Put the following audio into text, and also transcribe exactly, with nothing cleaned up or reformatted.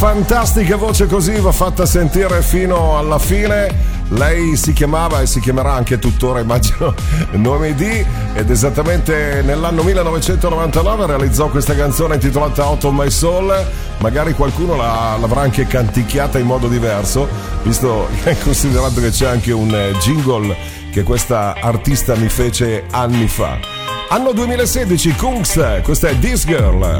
Fantastica voce, così va fatta sentire fino alla fine. Lei si chiamava e si chiamerà anche tuttora, immagino, Noemi D, ed esattamente nell'anno millenovecentonovantanove realizzò questa canzone intitolata Out of My Soul. Magari qualcuno la, l'avrà anche canticchiata in modo diverso, visto che considerato che c'è anche un jingle che questa artista mi fece anni fa. Anno duemilasedici, Kungs, questa è This Girl.